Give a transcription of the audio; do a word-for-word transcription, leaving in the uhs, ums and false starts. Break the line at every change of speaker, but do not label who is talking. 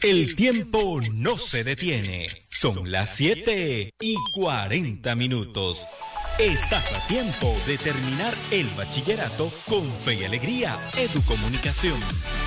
El tiempo no se detiene. Son las siete y cuarenta minutos. Estás a tiempo de terminar el bachillerato con Fe y Alegría Educomunicación.